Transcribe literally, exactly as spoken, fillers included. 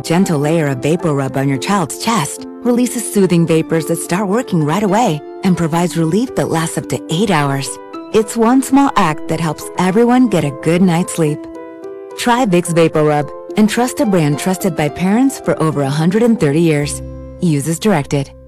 gentle layer of Vapor Rub on your child's chest releases soothing vapors that start working right away and provides relief that lasts up to eight hours. It's one small act that helps everyone get a good night's sleep. Try Vicks Vapor Rub and trust a brand trusted by parents for over one hundred thirty years. Use as directed.